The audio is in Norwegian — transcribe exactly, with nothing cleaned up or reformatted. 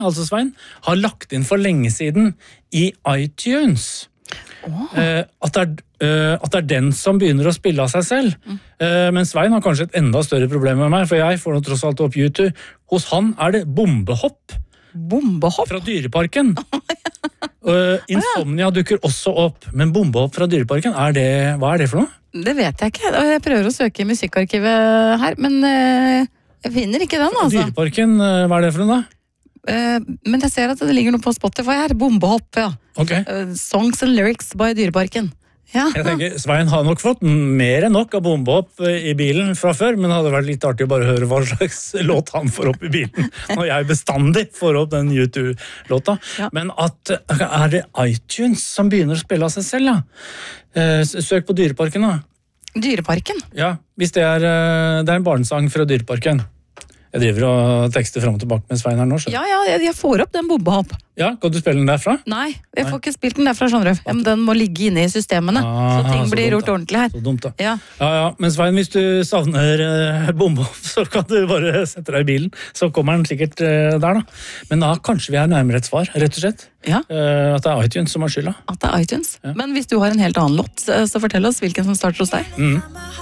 altså Svein, har lagt inn for lenge siden i iTunes. Oh. Eh, at, det er, eh, at det er den som begynner å spille av seg selv. Mm. Eh, men Svein har kanskje et enda større problem med meg, for jeg får nå tross alt opp YouTube. Hos han er det bombehopp. Bombehopp? Fra Dyreparken. uh, Insomnia dukker også opp, men bombehopp fra Dyreparken, er det, hva er det for noe? Det vet jeg ikke. Jeg prøver å søke i musikkarkivet her, men uh, jeg finner ikke den, altså. Dyreparken, uh, hva er det for noe da? Uh, men jeg ser at det ligger noe på Spotify her. Bombehopp, ja. Okay. Uh, songs and lyrics by Dyreparken. Ja. Jeg tenker, Svein har nok fått mer enn nok av bombehopp i bilen fra før, men det hadde vært litt artig å bare høre hva slags låt han får opp i bilen, når jeg bestandig får opp den YouTube-låta. Ja. Men at, er det iTunes som begynner å spille av seg selv, ja? Søk på Dyreparken, da. Dyreparken? Ja, hvis det er, det er en barnesang fra Dyreparken. Jeg driver og tekster frem og tilbake med Svein her nå. Ja, ja, jeg får opp den bombehopp. Ja, kan du spille den derfra? Nei, jeg får Nei. ikke spilt den derfra, skjønner du. Ja, men den må ligge inne i systemene, ah, så ting så blir dumt, gjort ordentlig her. Så dumt da. Ja. Ja, ja, men Svein, hvis du savner uh, bombehopp, så kan du bare sette deg i bilen. Så kommer den sikkert uh, der da. Men da kanskje vi er nærmere et svar, rett og slett. Ja. Uh, at det er iTunes som har skylda. At det er iTunes. Ja. Men hvis du har en helt annen låt, så fortell oss hvilken som starter hos deg. Mm.